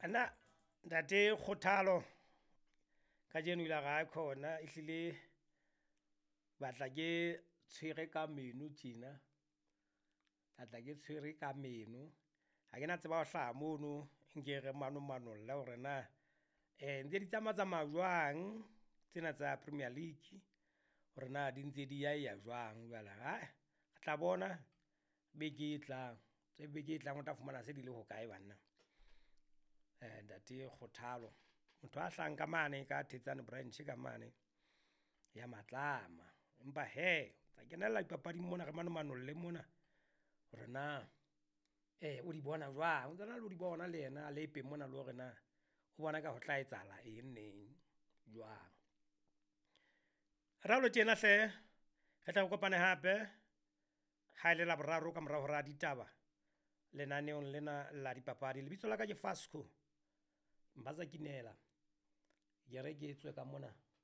Ana ntate Kgothalo ka jeno ila ga khona ehlile batla ke tshwere ka meno tjena batla ke tshwere ka meno ha ke na tseba ho hlaha mono nke re manolla hore na ntse di tsamaya jwang tsena tsa Premier League hore na di ntse di ya jwang jwale ha re tla bona beke e tlang o tla fumana se di le hokae banna ntate Kgothalo motho a hlahang ka mane ka Thetsane branch ka mane ya Matlama empa tla kenella dipapading mona re manolle mona hore na o di bona jwang o tsana le o di bona le yena a lepe mona le hore na o bona ka ho tla etsahala eng neng jwang ra lo tjena hle re tla kopana hape ha ile la boraro ka mora hora ditaba lenaneong lena la dipapadi lebitso la ka ke Fasco Mbaza Kinela ke re ke tswe ka mona